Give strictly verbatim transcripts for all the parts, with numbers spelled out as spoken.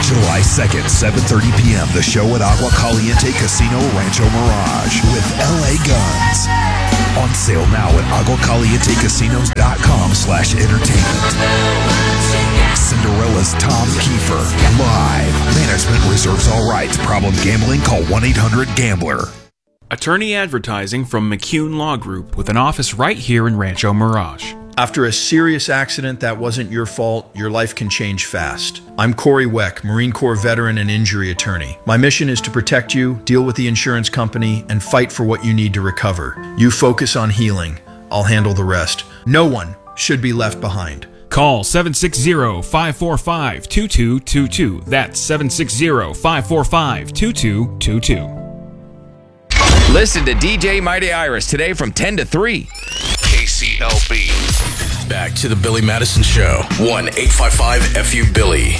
July second, seven thirty p.m. The show at Agua Caliente Casino Rancho Mirage with L A Guns. On sale now at aguacalientecasinos.com slash entertainment. Cinderella's Tom Kiefer. Live. Management reserves all rights. Problem gambling? Call one eight hundred gambler. Attorney advertising from McCune Law Group with an office right here in Rancho Mirage. After a serious accident that wasn't your fault, your life can change fast. I'm Corey Weck, Marine Corps veteran and injury attorney. My mission is to protect you, deal with the insurance company, and fight for what you need to recover. You focus on healing. I'll handle the rest. No one should be left behind. Call seven six zero, five four five, two two two two. That's seven six zero, five four five, two two two two. Listen to D J Mighty Iris today from ten to three. K C L B. Back to the Billy Madison Show. one eight five five F U Billy.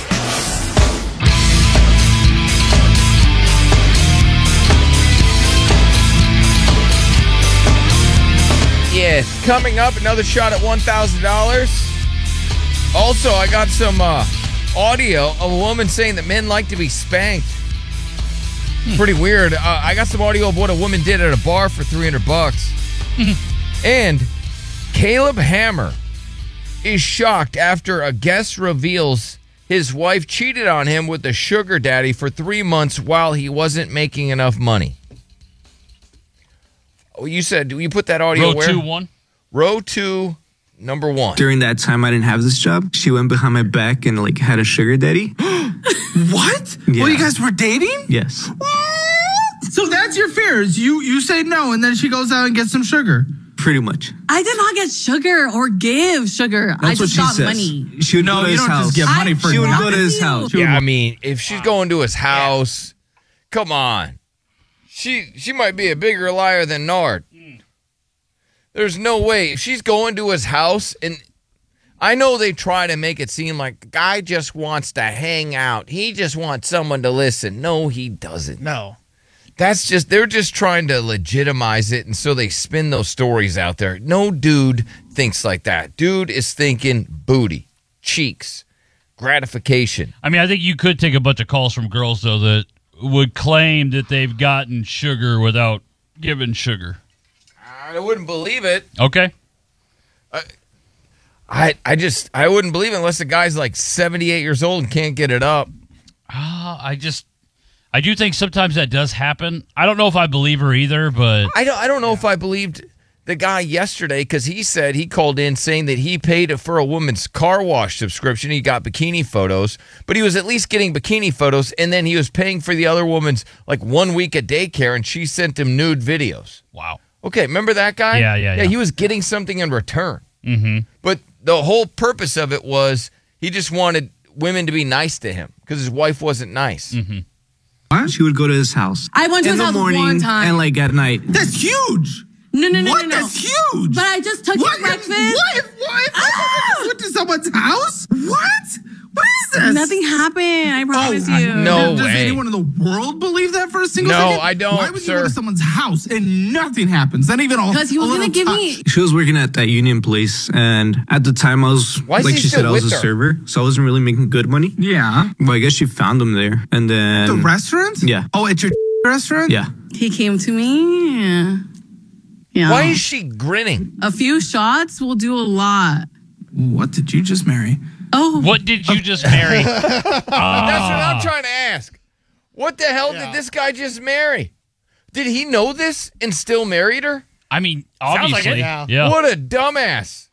Yeah, coming up, another shot at one thousand dollars. Also, I got some uh, audio of a woman saying that men like to be spanked. Hmm. Pretty weird. Uh, I got some audio of what a woman did at a bar for three hundred bucks. And Caleb Hammer is shocked after a guest reveals his wife cheated on him with a sugar daddy for three months while he wasn't making enough money. Oh, you said, do you put that audio Row where? two, one. Row two, number one. During that time I didn't have this job, she went behind my back and like had a sugar daddy. What? Yeah. Well, you guys were dating? Yes. So that's your fears. You you say no, and then she goes out and gets some sugar. Pretty much. I did not get sugar or give sugar. That's I what just she got says. money. She would No, go to you his don't house. just give money for She would nothing. go to his house. Yeah, I mean, if she's going to his house, come on. She she might be a bigger liar than Nard. There's no way. If she's going to his house, and I know they try to make it seem like the guy just wants to hang out. He just wants someone to listen. No, he doesn't. No. That's just, they're just trying to legitimize it, and so they spin those stories out there. No dude thinks like that. Dude is thinking booty, cheeks, gratification. I mean, I think you could take a bunch of calls from girls, though, that would claim that they've gotten sugar without giving sugar. I wouldn't believe it. Okay. I, I, I just, I wouldn't believe it unless the guy's like seventy-eight years old and can't get it up. Uh, I just, I do think sometimes that does happen. I don't know if I believe her either, but I don't, I don't know if I believed the guy yesterday because he said he called in saying that he paid for a woman's car wash subscription. He got bikini photos, but he was at least getting bikini photos, and then he was paying for the other woman's like one week of daycare, and she sent him nude videos. wow. Okay, remember that guy? Yeah, yeah, yeah. Yeah, he was getting something in return. Mm-hmm. But the whole purpose of it was he just wanted women to be nice to him because his wife wasn't nice. Mm-hmm. She would go to his house. I went to in his the house morning one time. and like at night. That's huge. No, no, no, what? no, no. That's huge. But I just took what? his breakfast. What? What? Ah! You went to someone's house? What? What is this? Nothing happened. I promise Oh, you. no. Does way. anyone in the world believe that for a single No, second? I don't, Why would sir. you go to someone's house and nothing happens? Not even all. Because he was a going to little give touch. me. She was working at that union place, and at the time I was, Why is like he she still said, I was a with her? server, so I wasn't really making good money. Yeah. Well, I guess she found him there, and then The restaurant? Yeah. Oh, at your restaurant? yeah. He came to me. Yeah. Why is she grinning? A few shots will do a lot. What did you just marry? Oh. What did you just marry? That's what I'm trying to ask. What the hell did this guy just marry? Did he know this and still married her? I mean, Sounds like obviously. it, yeah. yeah. What a dumbass.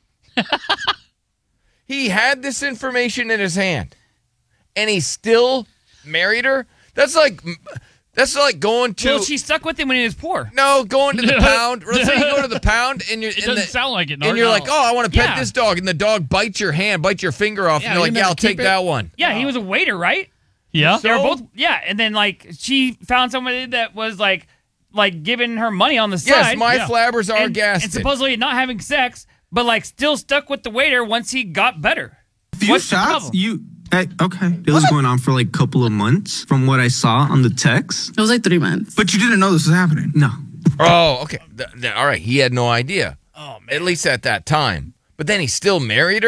He had this information in his hand, and he still married her? That's like that's like going to Well, she stuck with him when he was poor. no going to the pound. Let's say you go to the pound and you're It in doesn't the, sound like it, and Nard. you're No. like, oh, I want to pet Yeah. this dog, and the dog bites your hand, bites your finger off, Yeah, and you're you like, yeah, never I'll take keep it. that one. Yeah, he was a waiter, right? Yeah. They were So? both, yeah. And then like she found somebody that was like, like giving her money on the side. Yes, my Yeah. flabbers are and, gassed. and supposedly not having sex, but like still stuck with the waiter once he got better. Few What's the shots? problem? You. Hey, okay. It was going on for like a couple of months from what I saw on the text. It was like three months. But you didn't know this was happening. No. Oh, okay. Th- th- all right. He had no idea. Oh, man. At least at that time. But then he still married her?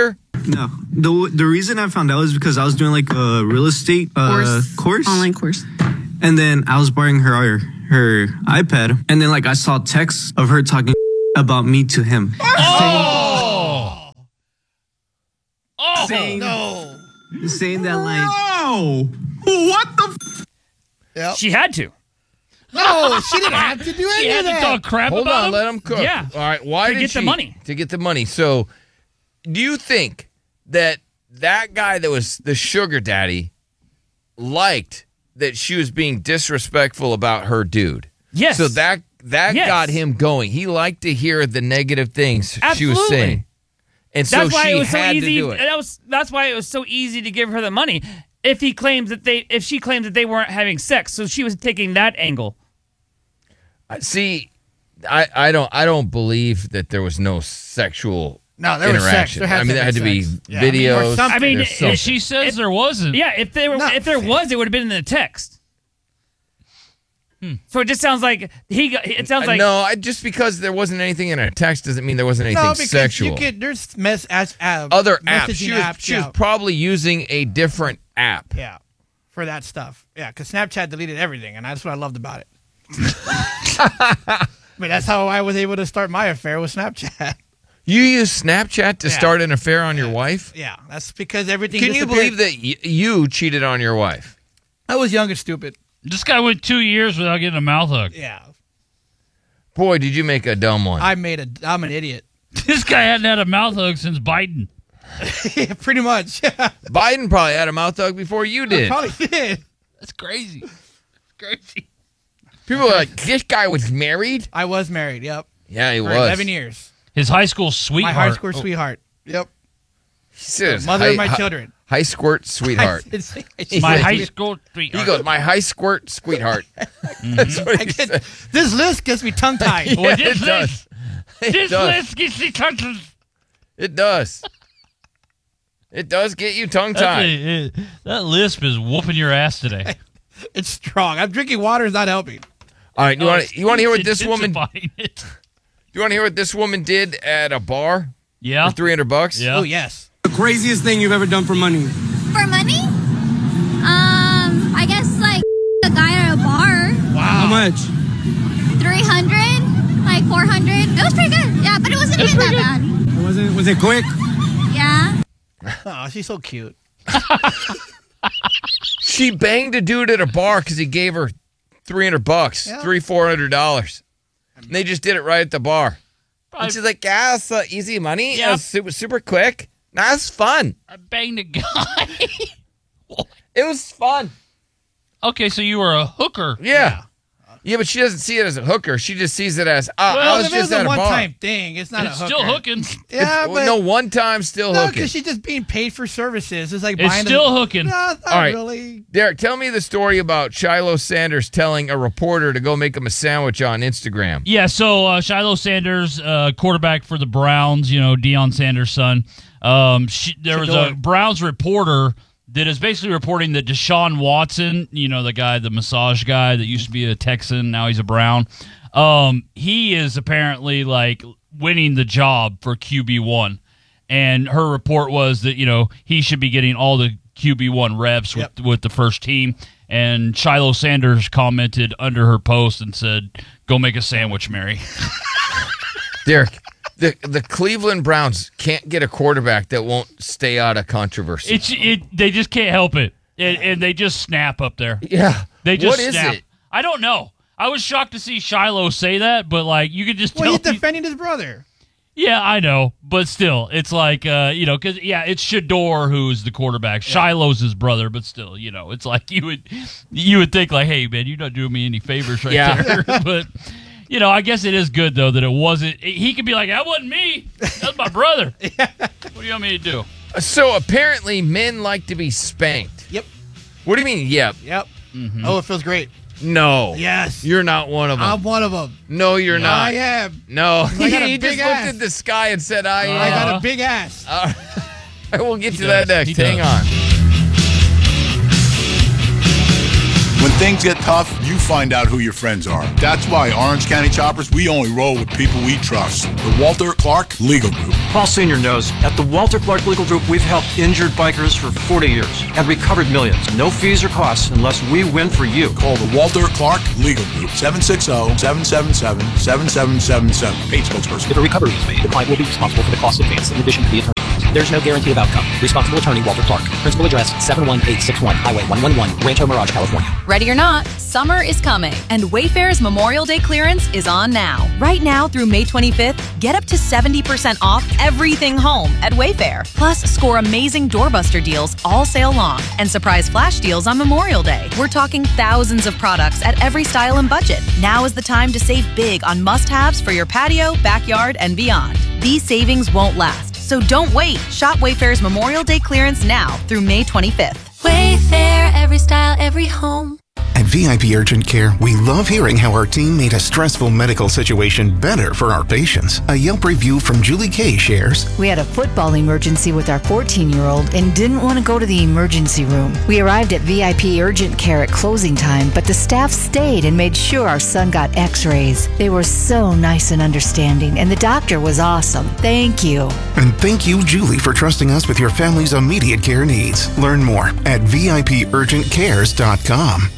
No. The the reason I found out is because I was doing like a real estate uh, Course. course. Online course. And then I was borrowing her her iPad. And then like I saw texts of her talking about me to him. Oh! Oh! Saying, No. saying that like... No. What the? F- yep. She had to. No, she didn't have to do any She had of to that. talk crap Hold about on, him? let him cook. Yeah. All right. Why To did get she, the money. To get the money. So, do you think that that guy that was the sugar daddy liked that she was being disrespectful about her dude? Yes. So that that Yes. got him going. He liked to hear the negative things she was Absolutely. saying, and so That's why she it was so had easy. to do it. That was that's why it was so easy to give her the money. If he claims that they, if she claims that they weren't having sex, so she was taking that angle. See, I, I don't I don't believe that there was no sexual No, there was sex. interaction. There had I mean, to there had to be be sex. Yeah, I mean, or videos. something. I mean, There's if something. If she says there wasn't. Yeah, if there No. if there was, it would have been in the text. Hmm. So it just sounds like he. got- It sounds Uh, like no, I, just because there wasn't anything in a text doesn't mean there wasn't anything no, because sexual. you could. There's mess as uh, Other apps. messaging She was, apps. she yeah. was probably using a different app. yeah, for that stuff. Yeah, because Snapchat deleted everything, and that's what I loved about it. I mean, that's how I was able to start my affair with Snapchat. You use Snapchat to Yeah. start an affair on your wife? Yeah, that's because everything. Can you disappeared. believe that y- you cheated on your wife? I was young and stupid. This guy went two years without getting a mouth hug. Yeah, Boy, did you make a dumb one. I made a. I'm an idiot. This guy hadn't had a mouth hug since Biden. Yeah, pretty much. Biden probably had a mouth hug before you did. Probably did. That's crazy. Crazy. People are like, this guy was married? I was married. Yep. Yeah, he For was. eleven years. His high school sweetheart. My high school sweetheart. Yep. He says, Mother high, of my hi- children. High squirt sweetheart. I said- My I high said- school He sweetheart. goes, my high squirt sweetheart. That's what I he get, said. this list gets me tongue tied. Well, Yeah, this it does. It This does. list gets me touching. It does. It does get you tongue That's tied. a- it- That lisp is whooping your ass today. It's strong. I'm drinking water is not helping. All right, you Oh, want it's to you want to hear what this woman? intensifying it. You want to hear what this woman did at a bar Yeah. for three hundred bucks? Yeah. Oh yes. The craziest thing you've ever done for money? For money? Um, I guess like a guy at a bar. Wow. How much? three hundred, like four hundred. It was pretty good. Yeah, but it wasn't It was even pretty that bad. Was it was it quick? Yeah. Oh, she's so cute. She banged a dude at a bar because he gave her three hundred bucks, Yeah. three four hundred dollars. And they just did it right at the bar. And she's like, "Yeah, it's uh, easy money. Yeah. Yeah, super super quick. That's fun. I banged a guy. It was fun. Okay, so you were a hooker. Yeah. Yeah, but she doesn't see it as a hooker. She just sees it as, ah, Well, I was if it just was at a a bar. one-time thing, it's not It's a hooker. still hooking. Yeah, It's- but no, one time still no, hooking. because she's just being paid for services. It's like It's buying still a, hooking. No, it's not All right. really. Derek, tell me the story about Shiloh Sanders telling a reporter to go make him a sandwich on Instagram. Yeah, so uh, Shiloh Sanders, uh, quarterback for the Browns, you know, Deion Sanders' son. Um, she, there was a Shador. Browns reporter that is basically reporting that Deshaun Watson, you know, the guy, the massage guy that used to be a Texan, now he's a Brown. Um, he is apparently like winning the job for Q B one. And her report was that, you know, he should be getting all the Q B one reps with, Yep. with the first team. And Shiloh Sanders commented under her post and said, "Go make a sandwich, Mary." Derek, the the Cleveland Browns can't get a quarterback that won't stay out of controversy. It's it. They just can't help it, and, and they just snap up there. yeah. They just What is snap. it? I don't know. I was shocked to see Shiloh say that, but like you could just Well, tell. he's he- defending his brother. yeah, I know, but still, it's like uh, you know, because yeah, it's Shador who's the quarterback. Shiloh's his brother, but still, you know, it's like you would you would think like, hey man, you're not doing me any favors right Yeah. there, but. You know, I guess it is good, though, that it wasn't. He could be like, that wasn't me. That was my brother. What do you want me to do? So apparently men like to be spanked. Yep. What do you mean, yep? Yep. Mm-hmm. Oh, it feels great. No. Yes. You're not one of them. I'm one of them. no, you're not. I am. No. I got a he big just ass. looked at the sky and said, I I am. got Uh-huh. a big ass. All right, we'll get He to does. that next. He Hang does. on. When things get tough, you find out who your friends are. That's why Orange County Choppers, we only roll with people we trust. The Walter Clark Legal Group. Paul Senior knows at the Walter Clark Legal Group, we've helped injured bikers for forty years and recovered millions. No fees or costs unless we win for you. Call the Walter Clark Legal Group, seven six zero, seven seven seven, seven seven seven seven. Paid spokesperson. If a recovery is made, the client will be responsible for the cost advanced in addition to the attorney. There's no guarantee of outcome. Responsible attorney Walter Clark. Principal address seven one eight six one Highway one eleven, Rancho Mirage, California. Ready or not, summer is coming, and Wayfair's Memorial Day clearance is on now. Right now through May twenty-fifth, get up to seventy percent off everything home at Wayfair. Plus, score amazing doorbuster deals all sale long and surprise flash deals on Memorial Day. We're talking thousands of products at every style and budget. Now is the time to save big on must-haves for your patio, backyard, and beyond. These savings won't last, so don't wait. Shop Wayfair's Memorial Day clearance now through May twenty-fifth. Wayfair, every style, every home. At V I P Urgent Care, we love hearing how our team made a stressful medical situation better for our patients. A Yelp review from Julie Kay shares, "We had a football emergency with our fourteen-year-old and didn't want to go to the emergency room. We arrived at V I P Urgent Care at closing time, but the staff stayed and made sure our son got x-rays. They were so nice and understanding, and the doctor was awesome. Thank you." And thank you, Julie, for trusting us with your family's immediate care needs. Learn more at V I P urgent cares dot com.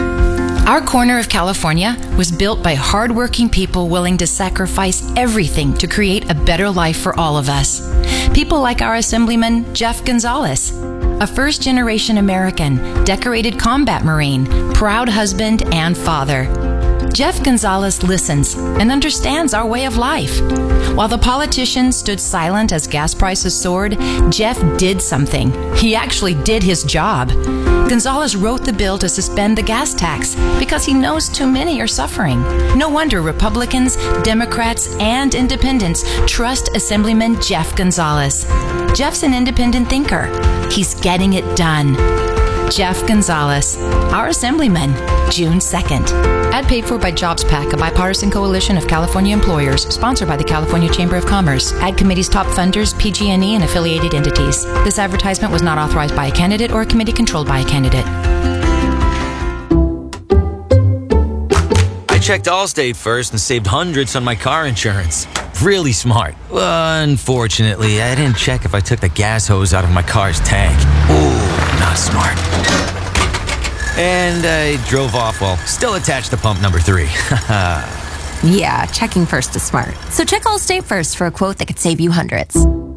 Our corner of California was built by hardworking people willing to sacrifice everything to create a better life for all of us. People like our Assemblyman, Jeff Gonzalez, a first-generation American, decorated combat Marine, proud husband and father. Jeff Gonzalez listens and understands our way of life. While the politicians stood silent as gas prices soared, Jeff did something. He actually did his job. Gonzalez wrote the bill to suspend the gas tax because he knows too many are suffering. No wonder Republicans, Democrats, and independents trust Assemblyman Jeff Gonzalez. Jeff's an independent thinker. He's getting it done. Jeff Gonzalez, our Assemblyman, June second. Ad paid for by JobsPAC, a bipartisan coalition of California employers, sponsored by the California Chamber of Commerce. Ad committee's top funders, P G and E, and affiliated entities. This advertisement was not authorized by a candidate or a committee controlled by a candidate. I checked Allstate first and saved hundreds on my car insurance. Really smart. Unfortunately, I didn't check if I took the gas hose out of my car's tank. Ooh, not smart. And I drove off while still attached to pump number three. Yeah, checking first is smart. So check Allstate first for a quote that could save you hundreds.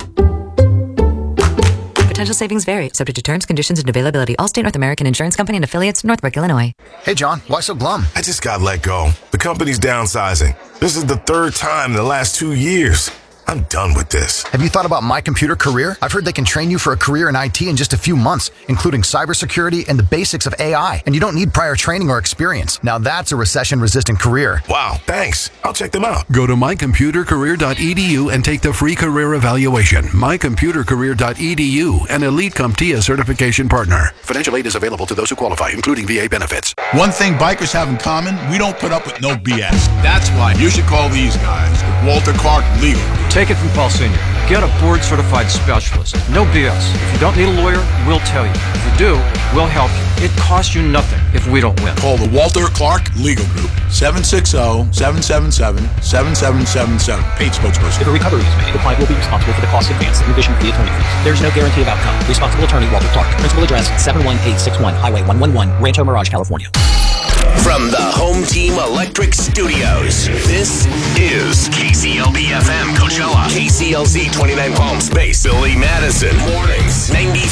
Potential savings vary, subject to terms, conditions, and availability. Allstate North American Insurance Company and affiliates, Northbrook, Illinois. Hey, John, why so glum? I just got let go. The company's downsizing. This is the third time in the last two years. I'm done with this. Have you thought about My Computer Career? I've heard they can train you for a career in I T in just a few months, including cybersecurity and the basics of A I. And you don't need prior training or experience. Now that's a recession-resistant career. Wow, thanks. I'll check them out. Go to my computer career dot e d u and take the free career evaluation. my computer career dot e d u, an Elite CompTIA certification partner. Financial aid is available to those who qualify, including V A benefits. One thing bikers have in common, we don't put up with no B S. That's why you should call these guys, Walter Clark Legal. Take it from Paul Senior. Get a board-certified specialist. No B S. If you don't need a lawyer, we'll tell you. If you do, we'll help you. It costs you nothing if we don't win. Call the Walter Clark Legal Group, seven six zero, seven seven seven, seven seven seven seven. Paid spokesperson. If a recovery is made, the client will be responsible for the cost advanced in addition to the attorney fees. There's no guarantee of outcome. Responsible attorney Walter Clark. Principal address seven one eight six one Highway one eleven, Rancho Mirage, California. From the Home Team Electric Studios, this is K C L B F M Coachella, K C L Z twenty-nine Palm Space, Billy Madison, mornings, ninety